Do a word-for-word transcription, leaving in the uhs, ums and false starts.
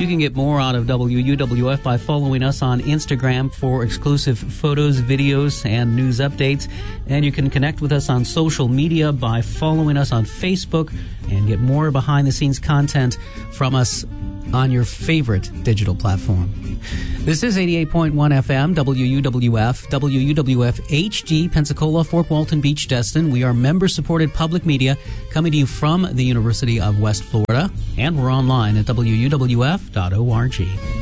You can get more out of W U W F by following us on Instagram for exclusive photos, videos, and news updates. And you can connect with us on social media by following us on Facebook and get more behind-the-scenes content from us on your favorite digital platform. This is eighty-eight point one F M, W U W F, W U W F H D, Pensacola, Fort Walton Beach, Destin. We are member-supported public media coming to you from the University of West Florida, and we're online at W U W F dot org.